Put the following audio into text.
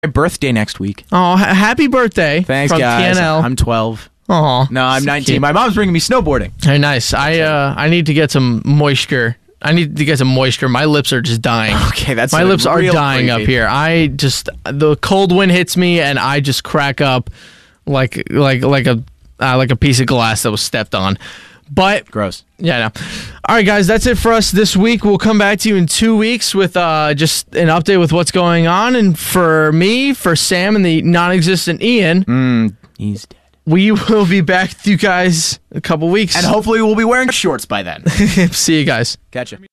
birthday next week. Oh, happy birthday. Thanks, from guys. TNL. I'm 12. Oh, No, I'm 19. My mom's bringing me snowboarding. Very nice. I need to get some moisture. My lips are just dying. Okay, that's my lips are real dying creepy. up here. The cold wind hits me and I just crack up like a piece of glass that was stepped on. But Gross. yeah, no. All right, guys, that's it for us this week. We'll come back to you in 2 weeks with just an update with what's going on. And for me, for Sam, and the non-existent Ian, He's dead. we will be back with you guys in a couple weeks. And hopefully we'll be wearing shorts by then. See you guys. Catch ya.